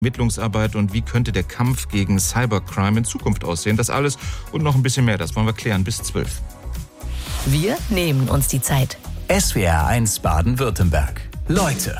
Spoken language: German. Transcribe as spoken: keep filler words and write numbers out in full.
Ermittlungsarbeit und wie könnte der Kampf gegen Cybercrime in Zukunft aussehen? Das alles und noch ein bisschen mehr, das wollen wir klären bis zwölf. Wir nehmen uns die Zeit. S W R eins Baden-Württemberg. Leute